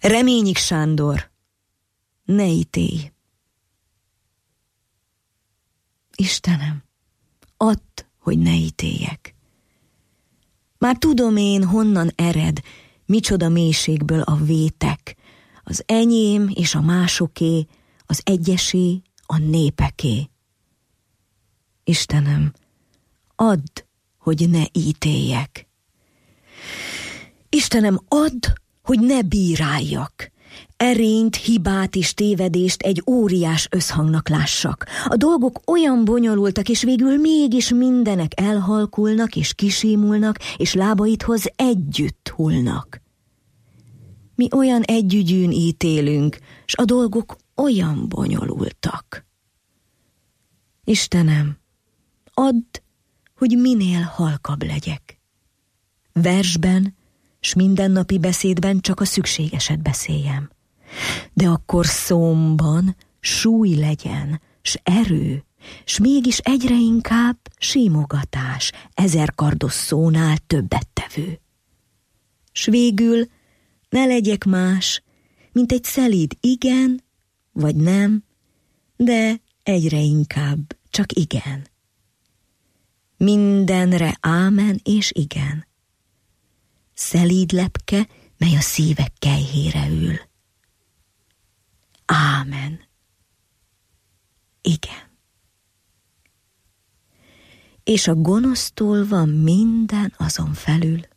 Reményik Sándor, ne ítélj! Istenem, add, hogy ne ítéljek. Már tudom én, honnan ered, micsoda mélységből a vétek, az enyém és a másoké, az egyesé, a népeké. Istenem, add, hogy ne ítéljek. Istenem, add, hogy ne bíráljak. Erényt, hibát és tévedést egy óriás összhangnak lássak. A dolgok olyan bonyolultak, és végül mégis mindenek elhalkulnak, és kisimulnak, és lábaidhoz együtt hullnak. Mi olyan együgyűn ítélünk, s a dolgok olyan bonyolultak. Istenem, add, hogy minél halkabb legyek. Versben, s mindennapi beszédben csak a szükségeset beszéljem. De akkor szómban súly legyen, s erő, s mégis egyre inkább simogatás, 1000 kardos szónál többet tevő. S végül ne legyek más, mint egy szelíd igen, vagy nem, de egyre inkább csak igen. Mindenre ámen és igen. Szelíd lepke, mely a szívek kelyhére ül. Ámen. Igen. És a gonosztól van minden azon felül